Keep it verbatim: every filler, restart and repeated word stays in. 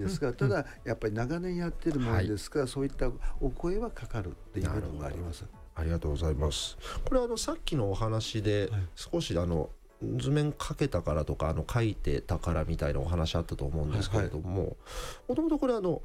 ですが、ただやっぱり長年やってるものですから、はい、そういったお声はかかるっていう部分があります。 ありがとうございます。これはあのさっきのお話で少しあの図面描けたからとかあの描いてたからみたいなお話あったと思うんですけれども、もともとこれあの